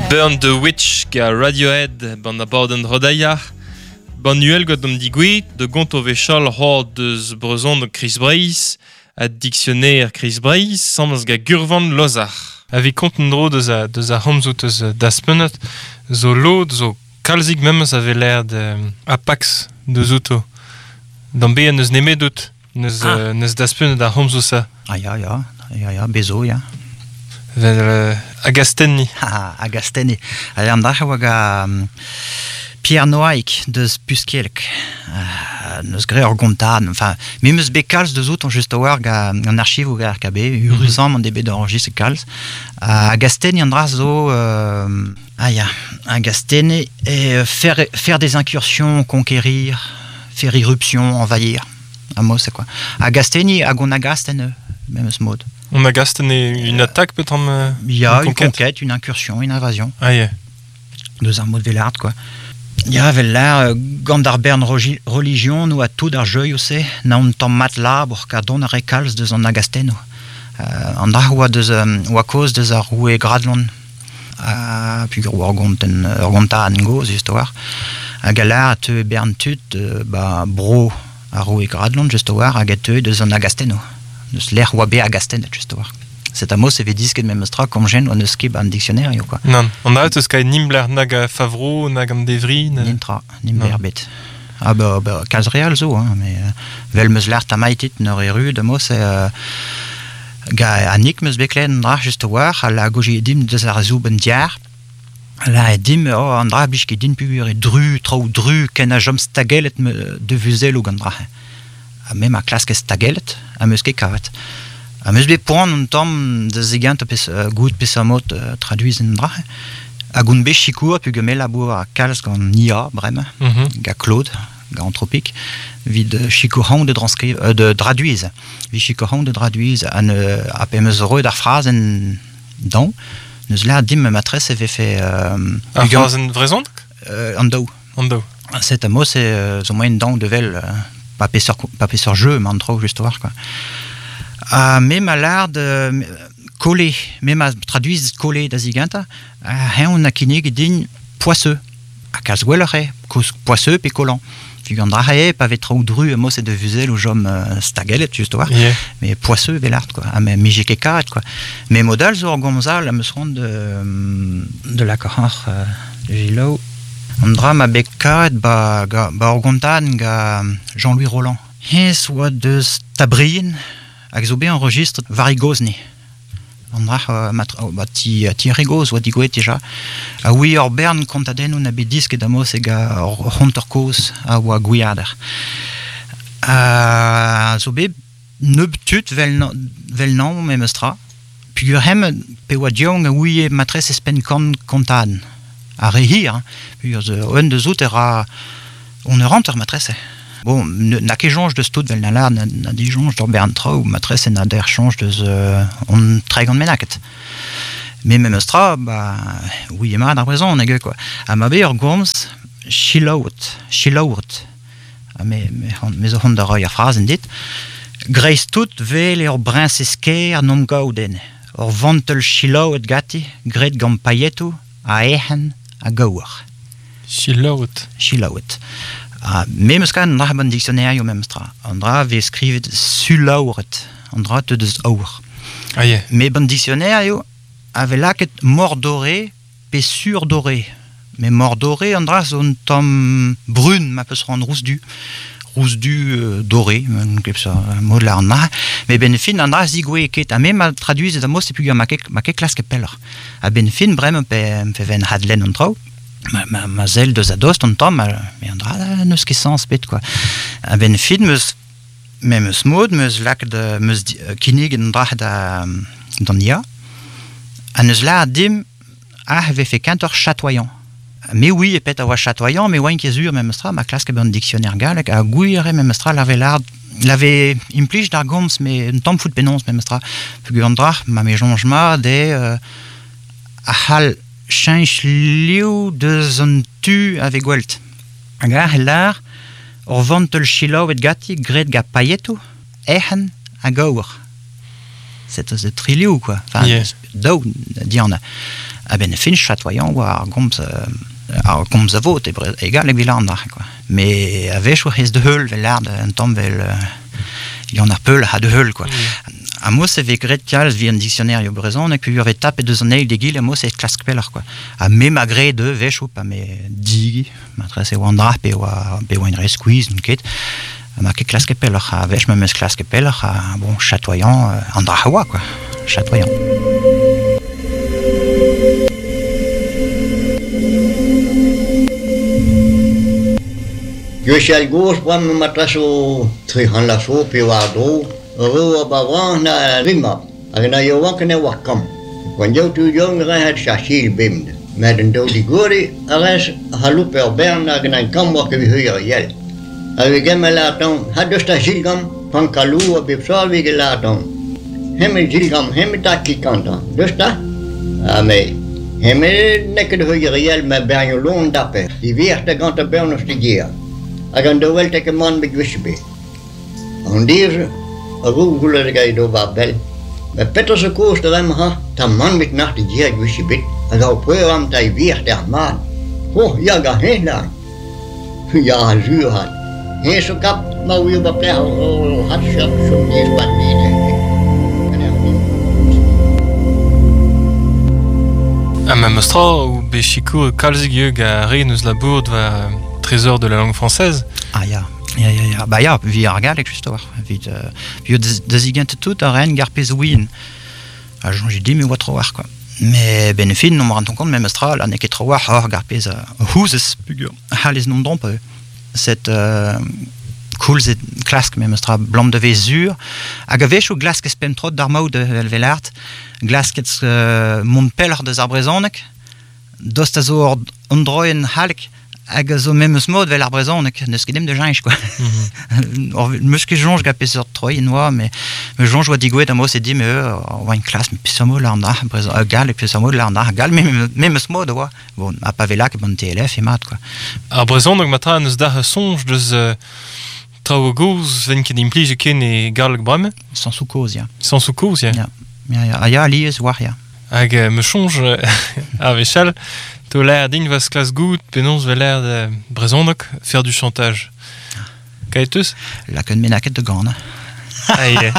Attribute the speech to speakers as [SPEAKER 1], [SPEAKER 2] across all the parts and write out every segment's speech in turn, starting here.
[SPEAKER 1] Burn the Witch ga Radiohead ban a bauden rodaiar. Ban nuel got om digouit de gont o vechal hor deus brezon de Chris Breis a dictionnaire Chris Breis samz ga gurvan lozar.
[SPEAKER 2] Avi konten dro deus a homzout eus daspenet zo lod zo kalzik memes ave l'air de apax de zouto. Dan be neus nemedout neus daspenet a homzousa.
[SPEAKER 3] Ja, bezo, ja.
[SPEAKER 2] Vel Agastenni.
[SPEAKER 3] Agastenni. An dach oa ga Pierre Noaik deus Puskelk. Neus gre ur gontad. Enfin, me meus be kalz deus out an just war ga an archiv o ga RKB, uruzan an debe d'enregistre kalz. Agastenni an dra zo... Agastenni et faire des incursions, conquérir, faire irruption, envahir. Un mot, c'est quoi? Agastenni, agon agasten, même ce mode.
[SPEAKER 2] On a gastené une attaque peut-être
[SPEAKER 3] il y a une conquête, une incursion, une invasion.
[SPEAKER 2] Ah yeah.
[SPEAKER 3] Deux armes de Vellard quoi. Il y avait là Gandarbern religion nous a tout d'argeuil aussi. Na on tom mat l'arbre car don recals de son agasteno. Andra ou à cause de sa roue gradlon. Puis orgonta ango histoire. A galar te bern tut bro a roue gradlon juste war a gateux de son agasteno. Neus l'air wabe agasten just war. C'est un mot c'est vedisket memestra comme gêne on eus ket an dictionnaire yo quoi.
[SPEAKER 2] Non, on a eus kai nimbler nag a favro nag an devri
[SPEAKER 3] nimber bet. Ah bah kaz real zo hein mais vel meus l'air tamaitit neur eru de mot c'est ga anik meus beklen dra just war a la goji dim de sa zouben diar. La dim andra biski din pubur et dru ken a jom stagelet de vuzel ou gandra. Même a klask stagelet a meus ket kavat. A meus be poan un tom de zigant gout pesamot traduizen dra. A goun be chikour pu gemel a bour a kalz gant nia brem, ga Claude, ga anthropique, vid chikourant de traduiz. Vid chikourant de traduiz a pe meus reu d'ar phrasen dan. Neus la dim matres eve fait...
[SPEAKER 2] Ar phrasen vrezont?
[SPEAKER 3] An daou. C'est un mot, c'est zo moyen dan de vel... pas sur jeu, mais en trop juste voir quoi. Même à l'art de coller, même à traduire coller d'aziganta, on a kiné din poisseux, à caswellere, poisseux puis collant. Figandra pas trop dru, moi c'est de vuzel ou jom stagelet juste voir, mais poisseux velart quoi, mais mijeke kat quoi. Mais modal zo gonzal la me seront de la carre de Gilo. On drame avec Kat, Orgontan, Jean-Louis Roland. Soit de Tabrien, Axobé enregistre Varigosne. On drame Thierry soit digoué déjà. Oui, Orbern, Contaden, on a des disques d'amos et Honterkos, à Guyader. Axobé, Nebtut, Velnan, Memestra. Puis Hem, Pewadiong, oui, Matres Espen Contan. À rehir, puis on de zout era on ne rentre matresse. Bon, n'a qu'échange de stout vel nalar n'a d'échange d'Orbern ou matresse n'a d'échange de on très grande menaket. Mais même stra oui ma da raison on a quoi. À ma beer goms chilaut. Mais on de roya phrase dit Grace tout vel er brun sesker nom gauden. Or vantel chilaut gatti gret gam payetu a ehen a gaour.
[SPEAKER 2] Chilaut.
[SPEAKER 3] Même scan n'a pas un dictionnaire yo même stra. Andra ve skrivet sulauret. Andra te des aur.
[SPEAKER 2] Ah yeah.
[SPEAKER 3] Mais bon dictionnaire yo avait là que mordoré pe surdoré. Mais mordoré andra son tom brune ma peut se rendre rousse du doré, comme ça, mot de l'arna. Mais Benfin andra zigoué ket a même traduit des mots c'est plus ma classe que peller. A Benfin brem pe ven hadlen on trau. Ma zel de zadost on tom mais andra neus ket sens bet quoi. A Benfin meus smod meus lak de meus kinig andra da nia. A neus la dim avait fait cantor chatoyant. Mais oui, et peut-être chatoyant, mais ouais, qu'est-ce même stra, ma classe qui est un dictionnaire galek, à gouire même stra, l'avait implique d'argoms, mais un temps fout pénonce même stra, puis andra, ma méjongema des a hal change liu de zon tu avec Welt. Agar l'art, or vantel chilo et gatti, gret ga payetu, ehen a gaur. c'est de trilio quoi. Enfin, d'où diana. Ah ben fin chatoyant ou comme ça vote égal les bilans quoi. Mais avec je risque de hul velard un temps il y en a peu là de hul quoi. À moi c'est vegret tials via un dictionnaire yo brezon et que y avait tapé deux années des guilles moi c'est classe peller quoi. À même malgré de vecho pas mais dig m'adresse au andra pe ou une resqueeze une quête. Ma que classe peller avec même classe peller bon chatoyant andra quoi. Chatoyant.
[SPEAKER 4] Je suis gauche pour me mettre au trihan la so pe wado ro bawan na rima agna yo wankne wakam quand yo tu yo ngra shashil bimd met een dodi gori ares halu per bern agna kam wak vi höjer yel ave gemelaton hadosta gilgam pankalu bipsal vi gelaton hemme gilgam hemme takki kanta dosta ame hemme nek de höjer yel me bern yo lon dape di vierte ganta bern stigia agan do wel teke man mit wisbe on dir a google ga do babel me peter se koos de ha ta man mit nacht die jeg wisbe aga program tai vier der man ho ja ga hela ja zuur hat he so kap ma wi ba plek hat shop so die wat
[SPEAKER 2] A Mamestra ou Béchico Kalzig a Renus la Bourde va trésor de la langue française.
[SPEAKER 3] Ah ja. Ja. Bah ja, wie argal justement. Wie de zigante tout a ren garpez win. Ah j'ai dit mais what trop quoi. Mais benefit non me rend compte même Astra la nek trop war garpez houses pugur. Halis non dompe. Cette cool c'est classe même Astra blanc de vesure. Agavech ou glace que spem trop d'armau de velart. Glace que mon peller de arbrezonek. Dostazor undroen halk. Agazo même ce mot de l'arbrezon ne skidem de jinge quoi. Moi que jonge gapé sur trois noix mais jonge doit digouer d'un mot c'est dit mais on une classe mais puis ce mot là on a présent gal et puis ce mot là on a gal même ce mot de quoi bon à Pavela que bon TLF et mat quoi.
[SPEAKER 2] Arbrezon donc matra nous da songe de Traugos wenn que d'implique ken et gal bram
[SPEAKER 3] sans sous-cause ya.
[SPEAKER 2] Sans sous-cause ya.
[SPEAKER 3] Ya lies war ya.
[SPEAKER 2] Ag me change à Véchal. To l'air digne vas classe good, penons va l'air de Brezondok faire du chantage. Kaetus?
[SPEAKER 3] La que menaket de gana.
[SPEAKER 2] Ah, il est.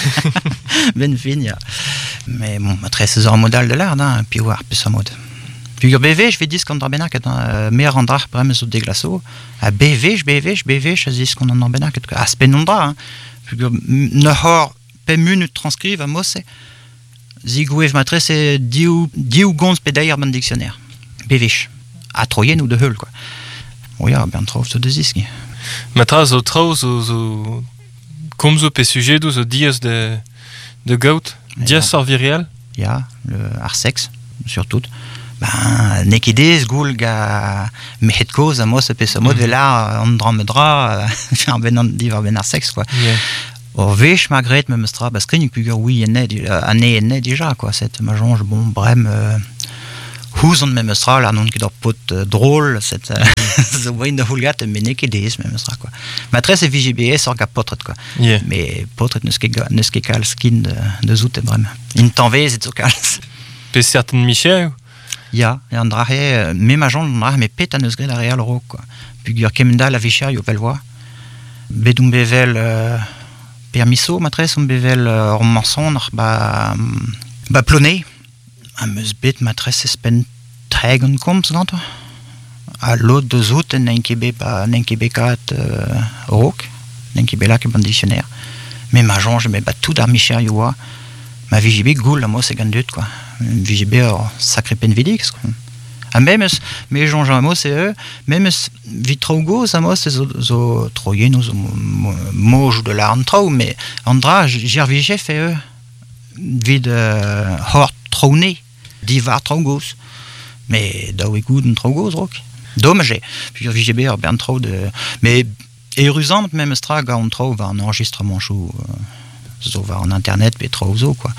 [SPEAKER 3] Ben fin, ya. Mais bon, très césar modal de l'art, hein, puis voir, puis ça mode. Puis BV, je vais dire qu'on en benaket, meilleur andra, brem sous des glaçons. À BV, je dis qu'on en benaket. À spenondra, hein. Puis ne hors, pe minute transcrive à mosse. Zigoué, je m'adresse diou gons pédailleur ban dictionnaire. Bevish. À Troyen ou de Hull, quoi. Oui, bien trop, ce de ziski.
[SPEAKER 2] Matra, zo trao, zo comme zo pe sujet, zo dias de goat, dias sor virial.
[SPEAKER 3] Ja, le arsex, surtout. Ben, nekides, goulga, mehet cause, amos, pe sa mode, là, andromedra, ben arsex, quoi. Or vech magret me mestra, parce que n'y a oui, année déjà, quoi. Cette majonge, bon, brem, Hoes on même sera là non qui doit pot drôle cette the way de hulgat mais n'est qu'idées même sera quoi. Maîtresse VGBS orga potret quoi.
[SPEAKER 2] Yeah.
[SPEAKER 3] Mais potret ne ske kal skin de zout brem. In tanvez et zokal.
[SPEAKER 2] Pe certaines Michel.
[SPEAKER 3] Ja, andrahe même agent andrahe mais pétaneus gred real ro quoi. Puis kemenda la vicha yo velwa. Bedum bevel permisso maîtresse on bevel romançon ba ploné. A meus bet maîtresse spen trägen koms ganto. A l'autre de zout n'enkebekat rok, n'enkebelak ban dictionnaire. Mais ma jonge me bat tout dar micher yoa. Ma VGB goul la mo c'est gandut quoi. VGB sacré pen vidix quoi. A même mais jonge a mo c'est eux, même vitrogo ça mo c'est zo troyen ou zo moj de la antro mais andra gervige fait eux vid hort trôné divar trogos mais dawe gouden trogos rock dommage puis VGB bien trop de mais érusant même strag on trouve un enregistrement chou zo va en internet mais trop zo quoi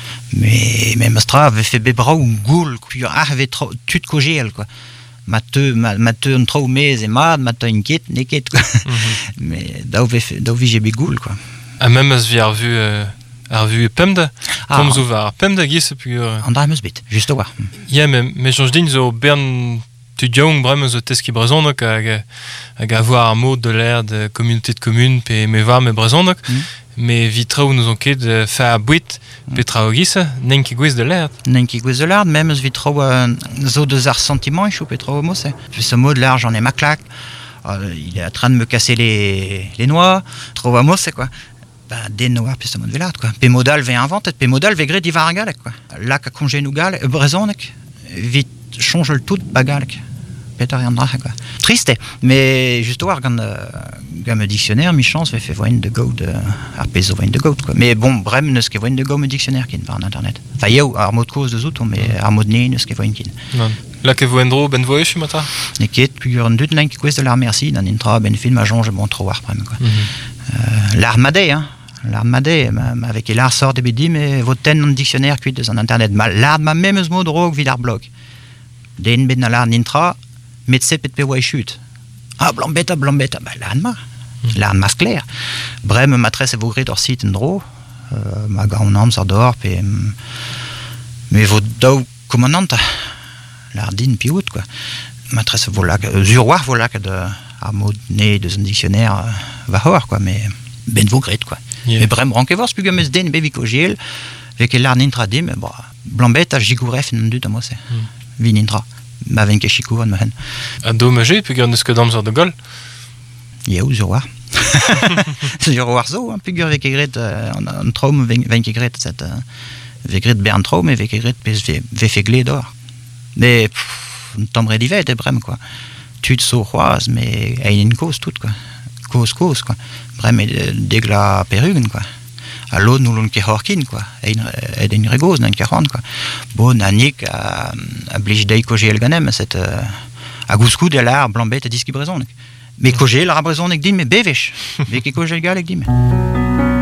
[SPEAKER 3] mais même stra avait fait bebra ou goul puis avait trop tout cogel quoi mateux on trouve mais et mad mateux inquiète neket quoi mais dawe VGB goul quoi
[SPEAKER 2] a même as vi vu ar vu pemde, kom zo var pemde gisse pugur.
[SPEAKER 3] An da meus bet, just war.
[SPEAKER 2] Ja, me jonge din zo bern tudiong brem zo teski brezhonok hag a voir ar mod de l'air de communauté de commune pe me va me brezhonok, me vitrao nous on ket fa a bouit pe trao gisse, nen ki gwez de l'air.
[SPEAKER 3] Nen ki gwez de l'art, même eus vitro zo deus ar sentiment ichou petro mose. Puis ce mot de l'art, j'en ai ma claque. Il est en train de me casser les noix, trop à mose quoi. Bah, des noix, puis ce mot de l'art quoi. Pe modal ve inventet, pe modal ve gret divar a galek quoi. Là ka congé nou gal, brezonek, vit change le tout bagalek. Peter yandra quoi. Triste, mais juste voir quand me dictionnaire mi chance fait voine de go de arpezo voine de go quoi. Mais bon brem ne ce que voine de go me dictionnaire qui par internet. Enfin yo ar mot de cause de zouton mais ar mot de ne ce que voine qui.
[SPEAKER 2] Là que voendro ben voyage mata.
[SPEAKER 3] Ne ket puis un deux link quest de l'art merci dans intra ben film à jonge bon trop war prem quoi. L'armadé hein. L'armadé avec l'art sort de bidi mais votre ten dictionnaire qui de son internet mal l'art ma même mot drogue vidar blog. Den ben l'art intra metset pet pe wai chut. Ah, blambeta, bah, l'an mas clair. Brem, matresse vos grit or site en dro, ma gaon am sar d'or, pe, me vos dau commandanta, l'ardine pi out, quoi. Matresse vos lac, zuroir vos lac de, a mod ne de son dictionnaire, va hor, quoi, mais, ben vos grit, quoi. Yeah. Mais brem, ranke vors, puis games den, bevico giel, avec l'art intradim, bah, blambeta, jigouref, non du, moi, c'est, vin intra. Ma venke chikou an mehen.
[SPEAKER 2] A dommage, puis neus ket amzer de gol.
[SPEAKER 3] Yeo, zuroar. Zuroar zo, puis vek egret an traum venke egret, vegret bern traum, et vek egret pez vefegle d'or. Mais, un tombre divet, et brem, quoi. Tud so c'hoaz, mais ein cause tout, quoi. Cause, quoi. Brem, degla perugen, quoi. A l'eau nous l'on ket horkin quoi et une regoz nan kerant quoi bon anik a blige dei kogel ganem cette a gouscou de l'art blambet diski brezon mais kogel la brezon ek dim mais bevech mais ke kogel gal ek dim